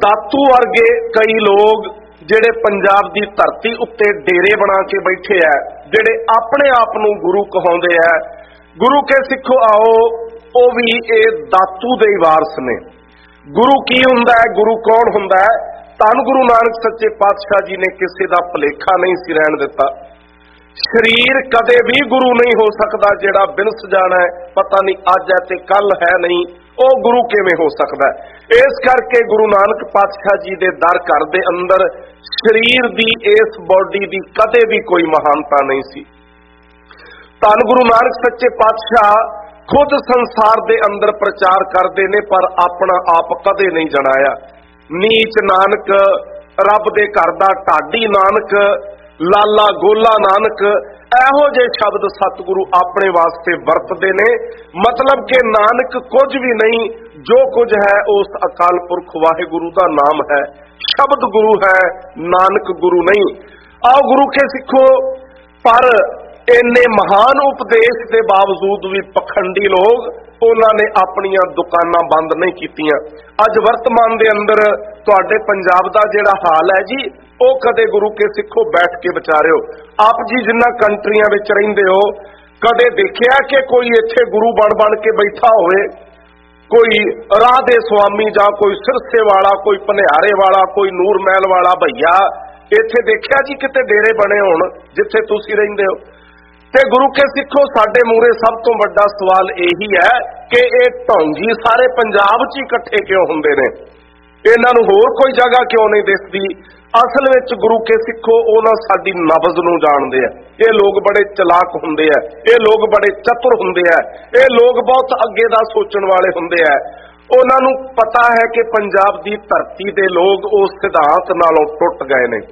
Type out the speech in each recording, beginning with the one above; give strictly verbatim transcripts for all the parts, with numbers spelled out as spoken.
दातू वर्गे कई लोग ਜਿਹੜੇ ਪੰਜਾਬ ਦੀ ਧਰਤੀ ਉੱਤੇ ਡੇਰੇ ਬਣਾ ਕੇ ਬੈਠੇ ਆ, ਜਿਹੜੇ ਆਪਣੇ ਆਪ ਨੂੰ ਗੁਰੂ ਕਹਾਉਂਦੇ ਆ, ਗੁਰੂ ਕੇ ਸਿੱਖੋ ਆਓ, ਉਹ ਵੀ ਇਹ ਦਾਤੂ ਦੇ ਵਾਰਸ ਨੇ। ਗੁਰੂ ਕੀ ਹੁੰਦਾ ਹੈ, ਗੁਰੂ ਕੌਣ ਹੁੰਦਾ ਹੈ? ਧੰਨ ਗੁਰੂ ਨਾਨਕ ਸੱਚੇ ਪਾਤਸ਼ਾਹ ਜੀ ਨੇ ਕਿਸੇ ਦਾ ਭੁਲੇਖਾ ਨਹੀਂ ਸੀ ਰਹਿਣ ਦਿੱਤਾ। ਸਰੀਰ ਕਦੇ ਵੀ ਗੁਰੂ ਨਹੀਂ ਹੋ ਸਕਦਾ ਜਿਹੜਾ ਬਿਨ ਸਜਾਣਾ ਹੈ, ਪਤਾ ਨਹੀਂ ਅੱਜ ਹੈ ਤੇ ਕੱਲ ਹੈ ਨਹੀਂ, ਉਹ ਗੁਰੂ ਕਿਵੇਂ ਹੋ ਸਕਦਾ ਹੈ? ਇਸ ਕਰਕੇ ਗੁਰੂ ਨਾਨਕ ਪਾਤਸ਼ਾਹ ਜੀ ਦੇ ਦਰ ਘਰ ਦੇ ਅੰਦਰ ਸਰੀਰ ਦੀ, ਇਸ ਬੋਡੀ ਦੀ ਕਦੇ ਵੀ ਕੋਈ ਮਹਾਨਤਾ ਨਹੀਂ ਸੀ। ਧੰਨ ਗੁਰੂ ਨਾਨਕ ਸੱਚੇ ਪਾਤਸ਼ਾਹ ਖੁਦ ਸੰਸਾਰ ਦੇ ਅੰਦਰ ਪ੍ਰਚਾਰ ਕਰਦੇ ਨੇ, ਪਰ ਆਪਣਾ ਆਪ ਕਦੇ ਨਹੀਂ ਜਣਾਇਆ। ਨੀਚ ਨਾਨਕ, ਰੱਬ ਦੇ ਘਰ ਦਾ ਢਾਡੀ ਨਾਨਕ, ਲਾਲਾ ਗੋਲਾ ਨਾਨਕ, ਇਹੋ ਜਿਹੇ ਸ਼ਬਦ ਸਤਿਗੁਰੂ ਆਪਣੇ ਵਾਸਤੇ ਵਰਤਦੇ ਨੇ। ਮਤਲਬ ਕਿ ਨਾਨਕ ਕੁਝ ਵੀ ਨਹੀਂ, ਜੋ ਕੁਝ ਹੈ ਉਸ ਅਕਾਲ ਪੁਰਖ ਵਾਹਿਗੁਰੂ ਦਾ ਨਾਮ ਹੈ। ਸ਼ਬਦ ਗੁਰੂ ਹੈ, ਨਾਨਕ ਗੁਰੂ ਨਹੀਂ। ਆਓ ਗੁਰੂ ਕੇ ਸਿੱਖੋ, ਪਰ ਇੰਨੇ ਮਹਾਨ ਉਪਦੇਸ਼ ਦੇ ਬਾਵਜੂਦ ਵੀ ਪਖੰਡੀ ਲੋਕ, ਉਹਨਾਂ ਨੇ ਆਪਣੀਆਂ ਦੁਕਾਨਾਂ ਬੰਦ ਨਹੀਂ ਕੀਤੀਆਂ। ਅੱਜ ਵਰਤਮਾਨ ਦੇ ਅੰਦਰ ਤੁਹਾਡੇ ਪੰਜਾਬ ਦਾ ਜਿਹੜਾ ਹਾਲ ਹੈ ਜੀ, ਉਹ ਕਦੇ ਗੁਰੂ ਕੇ ਸਿੱਖੋ ਬੈਠ ਕੇ ਵਿਚਾਰਿਓ। ਆਪ ਜੀ ਜਿਨ੍ਹਾਂ ਕੰਟਰੀਆਂ ਵਿੱਚ ਰਹਿੰਦੇ ਹੋ, ਕਦੇ ਦੇਖਿਆ ਕਿ ਕੋਈ ਇੱਥੇ ਗੁਰੂ ਬਣ ਬਣ ਕੇ ਬੈਠਾ ਹੋਵੇ? ਕੋਈ ਰਾਹ ਦੇ ਸੁਆਮੀ ਜਾਂ ਕੋਈ ਸਿਰਸੇ ਵਾਲਾ, ਕੋਈ ਭਨਿਆਰੇ ਵਾਲਾ, ਕੋਈ ਨੂਰ ਮਹਿਲ ਵਾਲਾ ਭਈਆ ਇੱਥੇ ਦੇਖਿਆ ਜੀ ਕਿਤੇ ਡੇਰੇ ਬਣੇ ਹੋਣ ਜਿੱਥੇ ਤੁਸੀਂ ਰਹਿੰਦੇ ਹੋ? ਤੇ ਗੁਰੂ ਕੇ ਸਿੱਖੋ, ਸਾਡੇ ਮੂਹਰੇ ਸਭ ਤੋਂ ਵੱਡਾ ਸਵਾਲ ਇਹੀ ਹੈ ਕਿ ਇਹ ਢੌਂਗੀ ਸਾਰੇ ਪੰਜਾਬ 'ਚ ਹੀ ਇਕੱਠੇ ਕਿਉਂ ਹੁੰਦੇ ਨੇ? ਇਹਨਾਂ ਨੂੰ ਹੋਰ ਕੋਈ ਜਗ੍ਹਾ ਕਿਉਂ ਨਹੀਂ ਦਿਸਦੀ? ਅਸਲ ਵਿੱਚ ਗੁਰੂ ਕੇ ਸਿੱਖੋ, ਉਹਨਾਂ ਸਾਡੀ ਨਬਜ਼ ਨੂੰ ਜਾਣਦੇ ਆ। ਇਹ ਲੋਕ ਬੜੇ ਚਲਾਕ ਹੁੰਦੇ ਆ, ਇਹ ਲੋਕ ਬੜੇ ਚਤੁਰ ਹੁੰਦੇ ਆ, ਇਹ ਲੋਕ ਬਹੁਤ ਅੱਗੇ ਦਾ ਸੋਚਣ ਵਾਲੇ ਹੁੰਦੇ ਆ। ਉਹਨਾਂ ਨੂੰ ਪਤਾ ਹੈ ਕਿ ਪੰਜਾਬ ਦੀ ਧਰਤੀ ਦੇ ਲੋਕ ਉਸ ਸਿਧਾਂਤ ਨਾਲੋਂ ਟੁੱਟ ਗਏ ਨੇ।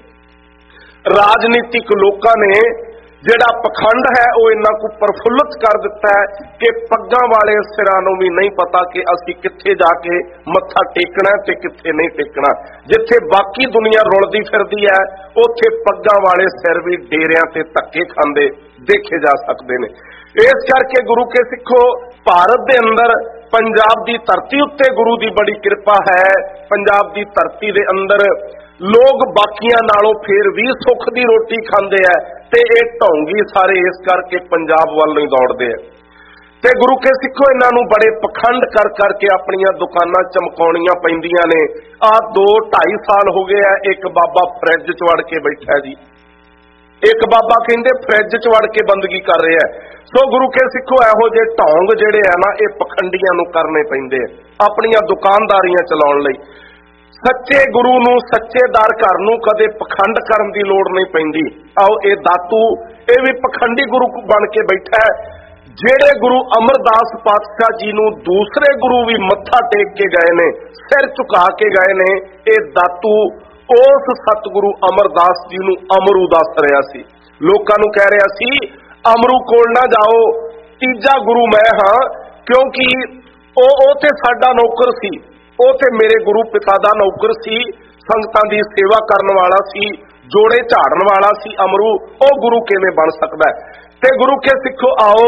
ਰਾਜਨੀਤਿਕ ਲੋਕਾਂ ਨੇ ਜਿਹੜਾ ਪਖੰਡ ਹੈ ਉਹ ਇੰਨਾ ਕੁ ਪ੍ਰਫੁੱਲਤ ਕਰ ਦਿੱਤਾ ਹੈ ਕਿ ਪੱਗਾਂ ਵਾਲੇ ਸਿਰਾਂ ਨੂੰ ਵੀ ਨਹੀਂ ਪਤਾ ਕਿ ਅਸੀਂ ਕਿੱਥੇ ਜਾ ਕੇ ਮੱਥਾ ਟੇਕਣਾ ਤੇ ਕਿੱਥੇ ਨਹੀਂ ਟੇਕਣਾ। ਜਿੱਥੇ ਬਾਕੀ ਦੁਨੀਆ ਰੁਲਦੀ ਫਿਰਦੀ ਹੈ, ਉੱਥੇ ਪੱਗਾਂ ਵਾਲੇ ਸਿਰ ਵੀ ਡੇਰਿਆਂ ਤੇ ਧੱਕੇ ਖਾਂਦੇ ਦੇਖੇ ਜਾ ਸਕਦੇ ਨੇ। ਇਸ ਕਰਕੇ ਗੁਰੂ ਕੇ ਸਿੱਖੋ, ਭਾਰਤ ਦੇ ਅੰਦਰ ਪੰਜਾਬ ਦੀ ਧਰਤੀ ਉੱਤੇ ਗੁਰੂ ਦੀ ਬੜੀ ਕਿਰਪਾ ਹੈ। ਪੰਜਾਬ ਦੀ ਧਰਤੀ ਦੇ ਅੰਦਰ ਲੋਕ ਬਾਕੀਆਂ ਨਾਲੋਂ ਫੇਰ ਵੀ ਸੁੱਖ ਦੀ ਰੋਟੀ ਖਾਂਦੇ ਆ, ਤੇ ਇਹ ਢੌਂਗੀ ਸਾਰੇ ਇਸ ਕਰਕੇ ਪੰਜਾਬ ਵੱਲ ਨਹੀਂ ਦੌੜਦੇ ਆ। ਤੇ ਗੁਰੂ ਕੇ ਸਿੱਖੋ, ਇਹਨਾਂ ਨੂੰ ਬੜੇ ਪਖੰਡ ਕਰ ਕਰਕੇ ਆਪਣੀਆਂ ਦੁਕਾਨਾਂ ਚਮਕਾਉਣੀਆਂ ਪੈਂਦੀਆਂ ਨੇ। ਆਹ ਦੋ ਢਾਈ ਸਾਲ ਹੋ ਗਏ ਆ, ਇੱਕ ਬਾਬਾ ਫਰਿੱਜ 'ਚ ਵੜ ਕੇ ਬੈਠਾ ਜੀ, ਇੱਕ ਬਾਬਾ ਕਹਿੰਦੇ ਫਰਿੱਜ 'ਚ ਵੜ ਕੇ ਬੰਦਗੀ ਕਰ ਰਿਹਾ। ਸੋ ਗੁਰੂ ਕੇ ਸਿੱਖੋ, ਇਹੋ ਜਿਹੇ ਢੌਂਗ ਜਿਹੜੇ ਆ ਨਾ, ਇਹ ਪਖੰਡੀਆਂ ਨੂੰ ਕਰਨੇ ਪੈਂਦੇ ਆ ਆਪਣੀਆਂ ਦੁਕਾਨਦਾਰੀਆਂ ਚਲਾਉਣ ਲਈ। ਸੱਚੇ ਗੁਰੂ ਨੂੰ, ਸੱਚੇ ਦਰ ਘਰ ਨੂੰ ਕਦੇ ਪਖੰਡ ਕਰਨ ਦੀ ਲੋੜ ਨਹੀਂ ਪੈਂਦੀ। ਆਓ ਇਹ ਦਾਤੂ, ਇਹ ਵੀ ਪਖੰਡੀ ਗੁਰੂ ਬਣ ਕੇ ਬੈਠਾ ਹੈ। ਜਿਹੜੇ ਗੁਰੂ ਅਮਰਦਾਸ ਪਾਤਸ਼ਾਹ ਜੀ ਨੂੰ ਦੂਸਰੇ ਗੁਰੂ ਵੀ ਮੱਥਾ ਟੇਕ ਕੇ ਗਏ ਨੇ, ਸਿਰ ਝੁਕਾ ਕੇ ਗਏ ਨੇ, ਇਹ ਦਾਤੂ ਉਸ ਸਤਿਗੁਰੂ ਅਮਰਦਾਸ ਜੀ ਨੂੰ ਅਮਰੂ ਦੱਸ ਰਿਹਾ ਸੀ। ਲੋਕਾਂ ਨੂੰ ਕਹਿ ਰਿਹਾ ਸੀ ਅਮਰੂ ਕੋਲ ਨਾ ਜਾਓ, ਤੀਜਾ ਗੁਰੂ ਮੈਂ ਹਾਂ, ਕਿਉਂਕਿ ਉਹ ਉਹ ਤੇ ਸਾਡਾ ਨੌਕਰ ਸੀ, ਉਹ ਤੇ ਮੇਰੇ ਗੁਰੂ ਪਿਤਾ ਦਾ ਨੌਕਰ ਸੀ, ਸੰਗਤਾਂ ਦੀ ਸੇਵਾ ਕਰਨ ਵਾਲਾ ਸੀ, ਜੋੜੇ ਝਾੜਨ ਵਾਲਾ ਸੀ ਅਮਰੂ। ਉਹ ਗੁਰੂ ਕਿਵੇਂ ਬਣ ਸਕਦਾ ਹੈ? ਤੇ ਗੁਰੂ ਕੇ ਸਿੱਖੋ, ਆਓ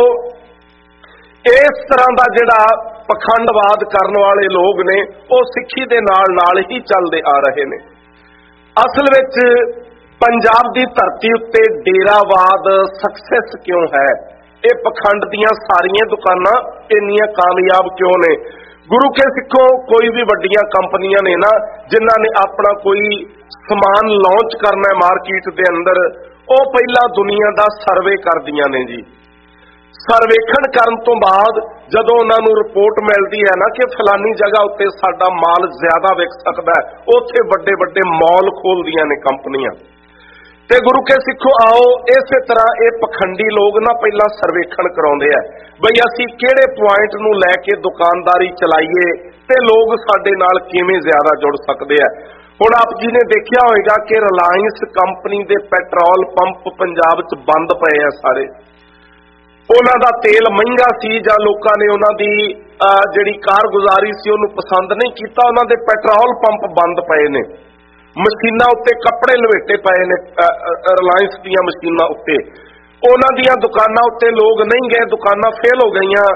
ਇਸ ਤਰ੍ਹਾਂ ਦਾ ਜਿਹੜਾ ਪਖੰਡਵਾਦ ਕਰਨ ਵਾਲੇ ਲੋਕ ਨੇ, ਉਹ ਸਿੱਖੀ ਦੇ ਨਾਲ ਨਾਲ ਹੀ ਚੱਲਦੇ ਆ ਰਹੇ ਨੇ। ਅਸਲ ਵਿੱਚ ਪੰਜਾਬ ਦੀ ਧਰਤੀ ਉੱਤੇ ਡੇਰਾਵਾਦ ਸਕਸੈਸ ਕਿਉਂ ਹੈ? ਇਹ ਪਖੰਡ ਦੀਆਂ ਸਾਰੀਆਂ ਦੁਕਾਨਾਂ ਇੰਨੀਆਂ ਕਾਮਯਾਬ ਕਿਉਂ ਨੇ? ਗੁਰੂ ਕੇ ਸਿੱਖੋ, ਕੋਈ ਵੀ ਵੱਡੀਆਂ ਕੰਪਨੀਆਂ ਨੇ ਨਾ, ਜਿਨ੍ਹਾਂ ਨੇ ਆਪਣਾ ਕੋਈ ਸਮਾਨ ਲਾਂਚ ਕਰਨਾ ਹੈ ਮਾਰਕੀਟ ਦੇ ਅੰਦਰ, ਉਹ ਪਹਿਲਾਂ ਦੁਨੀਆ ਦਾ ਸਰਵੇ ਕਰਦੀਆਂ ਨੇ ਜੀ। ਸਰਵੇਖਣ ਕਰਨ ਤੋਂ ਬਾਅਦ ਜਦੋਂ ਉਹਨਾਂ ਨੂੰ ਰਿਪੋਰਟ ਮਿਲਦੀ ਹੈ ਨਾ ਕਿ ਫਲਾਨੀ ਜਗ੍ਹਾ ਉੱਤੇ ਸਾਡਾ ਮਾਲ ਜ਼ਿਆਦਾ ਵਿਕ ਸਕਦਾ ਹੈ, ਉੱਥੇ ਵੱਡੇ ਵੱਡੇ ਮਾਲ ਖੋਲਦੀਆਂ ਨੇ ਕੰਪਨੀਆਂ। ਤੇ ਗੁਰੂ ਕੇ ਸਿੱਖੋ, ਆਓ ਇਸੇ ਤਰ੍ਹਾਂ ਇਹ ਪਖੰਡੀ ਲੋਕ ਨਾ ਪਹਿਲਾਂ ਸਰਵੇਖਣ ਕਰਾਉਂਦੇ ਆ, ਬਈ ਅਸੀਂ ਕਿਹੜੇ ਪੁਆਇੰਟ ਨੂੰ ਲੈ ਕੇ ਦੁਕਾਨਦਾਰੀ ਚਲਾਈਏ ਤੇ ਲੋਕ ਸਾਡੇ ਨਾਲ ਕਿਵੇਂ ਜ਼ਿਆਦਾ ਜੁੜ ਸਕਦੇ ਆ। ਹੁਣ ਆਪ ਜੀ ਨੇ ਦੇਖਿਆ ਹੋਵੇਗਾ ਕਿ ਰਿਲਾਇੰਸ ਕੰਪਨੀ ਦੇ ਪੈਟਰੋਲ ਪੰਪ ਪੰਜਾਬ 'ਚ ਬੰਦ ਪਏ ਆ ਸਾਰੇ। ਉਹਨਾਂ ਦਾ ਤੇਲ ਮਹਿੰਗਾ ਸੀ ਜਾਂ ਲੋਕਾਂ ਨੇ ਉਹਨਾਂ ਦੀ ਜਿਹੜੀ ਕਾਰਗੁਜ਼ਾਰੀ ਸੀ ਉਹਨੂੰ ਪਸੰਦ ਨਹੀਂ ਕੀਤਾ, ਉਹਨਾਂ ਦੇ ਪੈਟਰੋਲ ਪੰਪ ਬੰਦ ਪਏ ਨੇ। ਮਸ਼ੀਨਾਂ ਉੱਤੇ ਕੱਪੜੇ ਲਵੇਟੇ ਪਏ ਨੇ ਰਿਲਾਇੰਸ ਦੀਆਂ ਮਸ਼ੀਨਾਂ ਉੱਤੇ, ਉਹਨਾਂ ਦੀਆਂ ਦੁਕਾਨਾਂ ਉੱਤੇ ਲੋਕ ਨਹੀਂ ਗਏ, ਦੁਕਾਨਾਂ ਫੇਲ ਹੋ ਗਈਆਂ।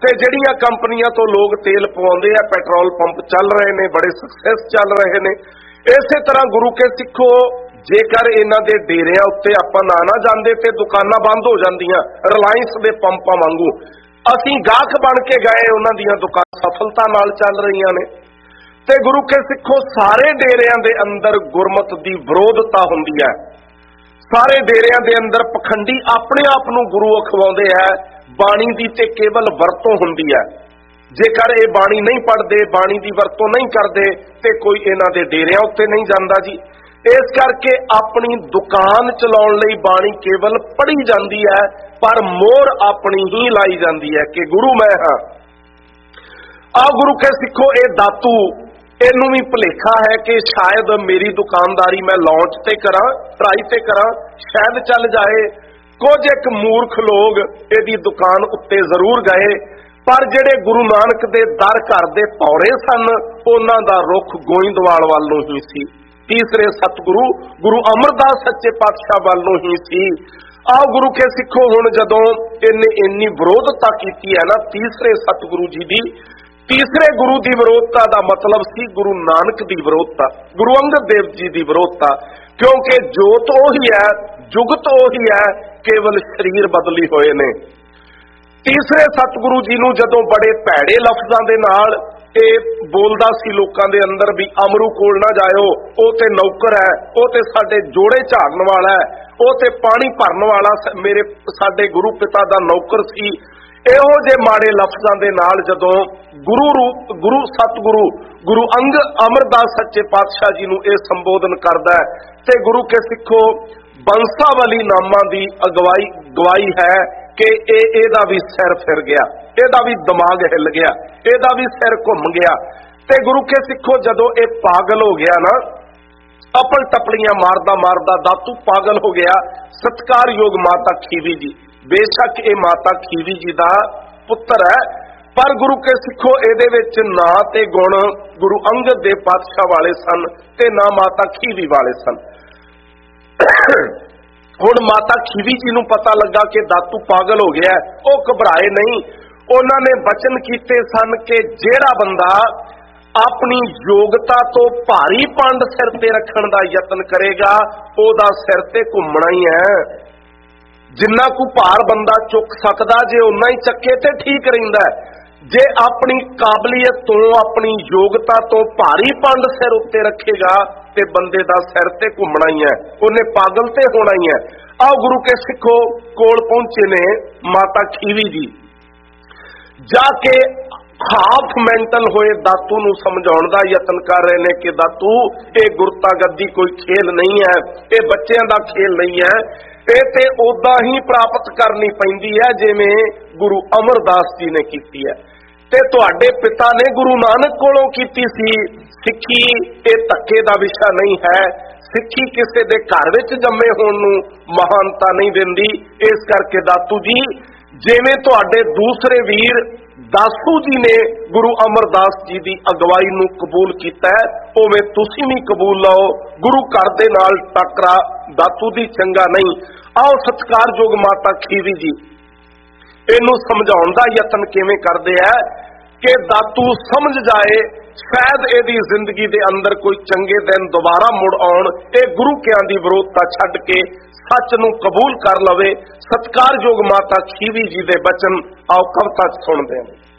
ਤੇ ਜਿਹੜੀਆਂ ਕੰਪਨੀਆਂ ਤੋਂ ਲੋਕ ਤੇਲ ਪਵਾਉਂਦੇ ਆ, ਪੈਟਰੋਲ ਪੰਪ ਚੱਲ ਰਹੇ ਨੇ, ਬੜੇ ਸਕਸੈਸ ਚੱਲ ਰਹੇ ਨੇ। ਇਸੇ ਤਰ੍ਹਾਂ ਗੁਰੂ ਕੇ ਸਿੱਖੋ, ਜੇਕਰ ਇਹਨਾਂ ਦੇ ਡੇਰਿਆਂ ਉੱਤੇ ਆਪਾਂ ਨਾ ਨਾ ਜਾਂਦੇ ਤੇ ਦੁਕਾਨਾਂ ਬੰਦ ਹੋ ਜਾਂਦੀਆਂ, ਰਿਲਾਇੰਸ ਦੇ ਪੰਪਾਂ ਵਾਂਗੂ। ਅਸੀਂ ਗਾਹਕ ਬਣ ਕੇ ਗਏ, ਉਹਨਾਂ ਦੀਆਂ ਦੁਕਾਨਾਂ ਸਫਲਤਾ ਨਾਲ ਚੱਲ ਰਹੀਆਂ ਨੇ। ਤੇ ਗੁਰੂ ਕੇ ਸਿੱਖੋ, ਸਾਰੇ ਡੇਰਿਆਂ ਦੇ ਅੰਦਰ ਗੁਰਮਤ ਦੀ ਵਿਰੋਧਤਾ ਹੁੰਦੀ ਹੈ। ਸਾਰੇ ਡੇਰਿਆਂ ਦੇ ਅੰਦਰ ਪਖੰਡੀ ਆਪਣੇ ਆਪ ਨੂੰ ਗੁਰੂ ਅਖਵਾਉਂਦੇ ਹੈ। ਬਾਣੀ ਦੀ ਤੇ ਕੇਵਲ ਵਰਤੋਂ ਹੁੰਦੀ ਹੈ। ਜੇਕਰ ਇਹ ਬਾਣੀ ਨਹੀਂ ਪੜ੍ਹਦੇ, ਬਾਣੀ ਦੀ ਵਰਤੋਂ ਨਹੀਂ ਕਰਦੇ, ਤੇ ਕੋਈ ਇਹਨਾਂ ਦੇ ਡੇਰਿਆਂ ਉੱਤੇ ਨਹੀਂ ਜਾਂਦਾ ਜੀ। ਇਸ ਕਰਕੇ ਆਪਣੀ ਦੁਕਾਨ ਚਲਾਉਣ ਲਈ ਬਾਣੀ ਕੇਵਲ ਪੜ੍ਹੀ ਜਾਂਦੀ ਹੈ, ਪਰ ਮੋਹਰ ਆਪਣੀ ਹੀ ਲਾਈ ਜਾਂਦੀ ਹੈ ਕਿ ਗੁਰੂ ਮੈਂ ਹਾਂ। ਆ ਗੁਰੂ ਕੇ ਸਿੱਖੋ, ਇਹ ਦਾਤੂ, ਇਹਨੂੰ ਵੀ ਭੁਲੇਖਾ ਹੈ ਕਿ ਸ਼ਾਇਦ ਮੇਰੀ ਦੁਕਾਨਦਾਰੀ ਮੈਂ ਲਾਂਚ ਤੇ ਕਰਾਂ, ਟਰਾਈ ਤੇ ਕਰਾਂ, ਸ਼ਾਇਦ ਚੱਲ ਜਾਏ। ਕੁਝ ਇੱਕ ਮੂਰਖ ਲੋਕ ਇਹਦੀ ਦੁਕਾਨ ਉੱਤੇ ਜ਼ਰੂਰ ਗਏ, ਪਰ ਜਿਹੜੇ ਗੁਰੂ ਨਾਨਕ ਦੇ ਦਰ ਘਰ ਦੇ ਪੌਰੇ ਸਨ, ਉਹਨਾਂ ਦਾ ਰੁਖ ਗੋਇੰਦਵਾਲ ਵੱਲ ਨੂੰ ਹੀ ਸੀ। ਤੀਸਰੇ ਸਤਿਗੁਰੂ ਗੁਰੂ ਅਮਰਦਾਸ ਸੱਚੇ ਪਾਤਸ਼ਾਹ ਵੱਲ ਨੂੰ ਹੀ ਸੀ। ਆਹ ਗੁਰੂ ਕੇ ਸਿੱਖੋ, ਹੁਣ ਜਦੋਂ ਇਹਨੇ ਇੰਨੀ ਵਿਰੋਧਤਾ ਕੀਤੀ ਹੈ ਨਾ ਤੀਸਰੇ ਸਤਿਗੁਰੂ ਜੀ ਦੀ, ਤੀਸਰੇ ਗੁਰੂ ਦੀ ਵਿਰੋਧਤਾ ਦਾ ਮਤਲਬ ਸੀ ਗੁਰੂ ਨਾਨਕ ਦੀ ਵਿਰੋਧਤਾ, ਗੁਰੂ ਅੰਗਦ ਦੇਵ ਜੀ ਦੀ ਵਿਰੋਧਤਾ। ਕਿਉਂਕਿ ਜੋਤ ਉਹੀ ਹੈ, ਜੁਗਤ ਉਹੀ ਹੈ, ਕੇਵਲ ਸਰੀਰ ਬਦਲੀ ਹੋਏ ਨੇ। ਤੀਸਰੇ ਸਤਿਗੁਰੂ ਜੀ ਨੂੰ ਜਦੋਂ ਬੜੇ ਭੈੜੇ ਲਫ਼ਜ਼ਾਂ ਦੇ ਨਾਲ ਇਹ ਬੋਲਦਾ ਸੀ ਲੋਕਾਂ ਦੇ ਅੰਦਰ ਵੀ ਅਮਰੂ ਕੋਲ ਨਾ ਜਾਇਓ, ਉਹ ਤੇ ਨੌਕਰ ਹੈ, ਉਹ ਤੇ ਸਾਡੇ ਜੋੜੇ ਝਾੜਨ ਵਾਲਾ ਹੈ, ਉਹ ਤੇ ਪਾਣੀ ਭਰਨ ਵਾਲਾ ਮੇਰੇ ਸਾਡੇ ਗੁਰੂ ਪਿਤਾ ਦਾ ਨੌਕਰ ਸੀ। ਇਹੋ ਜਿਹੇ ਮਾੜੇ ਲਫ਼ਜ਼ਾਂ ਦੇ ਨਾਲ ਜਦੋਂ ਗੁਰੂ ਰੂਪ ਗੁਰੂ ਸਤਿਗੁਰੂ ਗੁਰੂ ਅੰਗਦ ਅਮਰਦਾਸ ਸੱਚੇ ਪਾਤਸ਼ਾਹ ਜੀ ਨੂੰ ਇਹ ਸੰਬੋਧਨ ਕਰਦਾ ਹੈ, ਤੇ ਗੁਰੂ ਕੇ ਸਿੱਖੋ, ਬੰਸਾਵਲੀ ਨਾਮਾਂ ਦੀ ਅਗਵਾਈ ਗਵਾਈ ਹੈ ਕਿ ਇਹ ਇਹਦਾ ਵੀ ਸਿਰ ਫਿਰ ਗਿਆ, ਇਹਦਾ ਵੀ ਦਿਮਾਗ ਹਿੱਲ ਗਿਆ, ਇਹਦਾ ਵੀ ਸਿਰ ਘੁੰਮ ਗਿਆ। ਤੇ ਗੁਰੂ ਕੇ ਸਿੱਖੋ, ਜਦੋਂ ਇਹ ਪਾਗਲ ਹੋ ਗਿਆ ਨਾ, ਅਪਲ ਟਪਲੀਆਂ ਮਾਰਦਾ ਮਾਰਦਾ ਦਾਤੂ ਪਾਗਲ ਹੋ ਗਿਆ। ਸਤਿਕਾਰਯੋਗ ਮਾਤਾ ਖੀਵੀ ਜੀ, ਬੇਸ਼ੱਕ ਇਹ ਮਾਤਾ ਖੀਵੀ ਜੀ ਦਾ ਪੁੱਤਰ ਹੈ, ਪਰ ਗੁਰੂ ਕੇ ਸਿੱਖੋ, ਇਹਦੇ ਵਿੱਚ ਨਾ ਤੇ ਗੁਣ ਗੁਰੂ ਅੰਗਦ ਦੇਵ ਪਾਤਸ਼ਾਹ ਵਾਲੇ ਸਨ ਤੇ ਨਾ ਮਾਤਾ ਖੀਵੀ ਵਾਲੇ ਸਨ। ਹੁਣ ਮਾਤਾ ਖੀਵੀ ਜੀ ਨੂੰ ਪਤਾ ਲੱਗਾ ਕਿ ਦਾਤੂ ਪਾਗਲ ਹੋ ਗਿਆ, ਉਹ ਘਬਰਾਏ ਨਹੀਂ। ਉਹਨਾਂ ਨੇ ਬਚਨ ਕੀਤੇ ਸਨ ਕਿ ਜਿਹੜਾ ਬੰਦਾ ਆਪਣੀ ਯੋਗਤਾ ਤੋਂ ਭਾਰੀ ਪੰਡ ਸਿਰ ਤੇ ਰੱਖਣ ਦਾ ਯਤਨ ਕਰੇਗਾ, ਉਹਦਾ ਸਿਰ ਤੇ ਘੁੰਮਣਾ ਹੀ ਹੈ। ਜਿੰਨਾ ਕੁ ਭਾਰ ਬੰਦਾ ਚੁੱਕ ਸਕਦਾ, ਜੇ ਉਨਾ ਹੀ ਚੱਕੇ ਤੇ ਠੀਕ ਰਹਿੰਦਾ। ਜੇ ਆਪਣੀ ਕਾਬਲੀਅਤ ਤੋਂ, ਆਪਣੀ ਯੋਗਤਾ ਤੋਂ ਭਾਰੀ ਪੰਡ ਸਿਰ ਉੱਤੇ ਰੱਖੇਗਾ ਤੇ ਬੰਦੇ ਦਾ ਸਿਰ ਤੇ ਘੁੰਮਣਾ ਹੀ ਹੈ, ਉਹਨੇ ਪਾਗਲ ਤੇ ਹੋਣਾ ਹੀ ਹੈ। ਆਓ ਗੁਰੂ ਕੇ ਸਿੱਖੋ, ਕੋਲ ਪਹੁੰਚੇ ਨੇ ਮਾਤਾ ਖੀਵੀ ਜੀ, ਜਾ ਕੇ ਹਾਫ ਮੈਂਟਲ ਹੋਏ ਦਾਤੂ ਨੂੰ ਸਮਝਾਉਣ ਦਾ ਯਤਨ ਕਰ ਰਹੇ ਨੇ ਕਿ ਦਾਤੂ, ਇਹ ਗੁਰਤਾ ਗੱਦੀ ਕੋਈ ਖੇਲ ਨਹੀਂ ਹੈ, ਇਹ ਬੱਚਿਆਂ ਦਾ ਖੇਲ ਨਹੀਂ ਹੈ, ਇਹ ਤੇ ਉਦਾਂ ਹੀ ਪ੍ਰਾਪਤ ਕਰਨੀ ਪੈਂਦੀ ਹੈ ਜਿਵੇਂ ਗੁਰੂ ਅਮਰਦਾਸ ਜੀ ਨੇ ਕੀਤੀ ਹੈ ਤੇ ਤੁਹਾਡੇ ਪਿਤਾ ਨੇ ਗੁਰੂ ਨਾਨਕ ਕੋਲੋਂ ਕੀਤੀ ਸੀ। ਸਿੱਖੀ ਇਹ ਧੱਕੇ ਦਾ ਵਿਸ਼ਾ ਨਹੀਂ ਹੈ, ਸਿੱਖੀ ਕਿਸੇ ਦੇ ਘਰ ਵਿੱਚ ਜੰਮੇ ਹੋਣ ਨੂੰ ਮਹਾਨਤਾ ਨਹੀਂ ਦਿੰਦੀ। ਇਸ ਕਰਕੇ ਦਾਤੂ ਜੀ, ਜਿਵੇਂ ਤੁਹਾਡੇ ਦੂਸਰੇ ਵੀਰ ਦਾਸੂ ਜੀ ਨੇ ਗੁਰੂ ਅਮਰਦਾਸ ਜੀ ਦੀ ਅਗਵਾਈ ਨੂੰ ਕਬੂਲ ਕੀਤਾ, ਉਵੇਂ ਤੁਸੀਂ ਵੀ ਕਬੂਲ ਲਓ। ਗੁਰੂ ਘਰ ਦੇ ਨਾਲ ਟੱਕਰਾ ਦਾਤੂ ਦੀ ਚੰਗਾ ਨਹੀਂ। ਆਓ ਸਤਿਕਾਰਯੋਗ ਮਾਤਾ ਖੀਵੀ ਜੀ ਇਹਨੂੰ ਸਮਝਾਉਣ ਦਾ ਯਤਨ ਕਿਵੇਂ ਕਰਦੇ ਆ ਕਿ ਦਾਤੂ ਸਮਝ ਜਾਏ, ਸ਼ਾਇਦ ਇਹਦੀ ਜ਼ਿੰਦਗੀ ਦੇ ਅੰਦਰ ਕੋਈ ਚੰਗੇ ਦਿਨ ਦੁਬਾਰਾ ਮੁੜ ਆਉਣ, ਇਹ ਗੁਰੂ ਕਿਆਂ ਦੀ ਵਿਰੋਧਤਾ ਛੱਡ ਕੇ ਸੱਚ ਨੂੰ ਕਬੂਲ ਕਰ ਲਵੇ। ਸਤਿਕਾਰਯੋਗ ਮਾਤਾ ਖੀਵੀ ਜੀ ਦੇ ਬਚਨ ਆਓ ਕਵਿਤਾ ਚ ਸੁਣਦੇ ਹਾਂ।